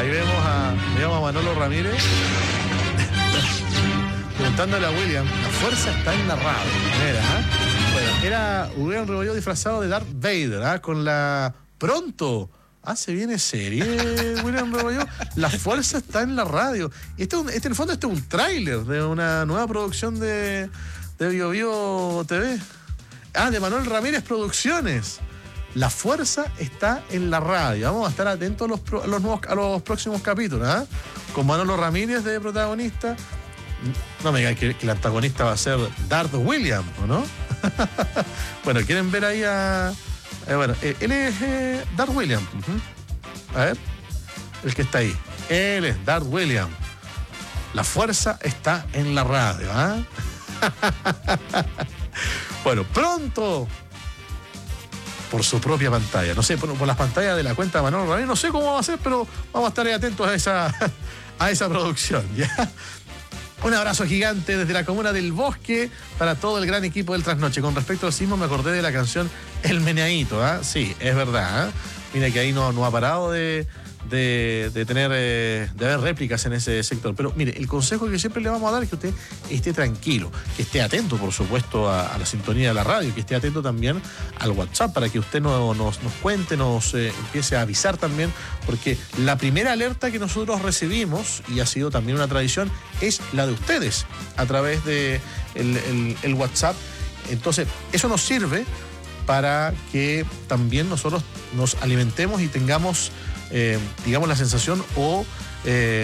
ahí vemos a Manolo Ramírez preguntándole a William, la fuerza está en la radio. Bueno, era William Rebolledo disfrazado de Darth Vader, con la... Pronto, se viene serie, William Rebolledo. La fuerza está en la radio. En el fondo este es un tráiler de una nueva producción de Bio Bio TV. De Manuel Ramírez Producciones. La fuerza está en la radio. Vamos a estar atentos a los próximos capítulos, con Manolo Ramírez de protagonista. No me digan que el antagonista va a ser Darth William, ¿o no? Bueno, ¿quieren ver ahí a...? Bueno, él es Darth William. A ver, el que está ahí. Él es Darth William. La fuerza está en la radio, Bueno, pronto, por su propia pantalla. No sé, por las pantallas de la cuenta de Manolo Ramírez. No sé cómo va a ser, pero vamos a estar atentos a esa producción, ¿ya? Un abrazo gigante desde la comuna del Bosque para todo el gran equipo del Trasnoche. Con respecto al sismo, me acordé de la canción El Meneadito, Sí, es verdad, Mira que ahí no ha parado de haber réplicas en ese sector. Pero mire, el consejo que siempre le vamos a dar es que usted esté tranquilo, que esté atento, por supuesto, a la sintonía de la radio, que esté atento también al WhatsApp para que usted nos cuente, nos empiece a avisar también, porque la primera alerta que nosotros recibimos, y ha sido también una tradición, es la de ustedes a través de el WhatsApp. Entonces, eso nos sirve para que también nosotros nos alimentemos y tengamos, digamos, la sensación o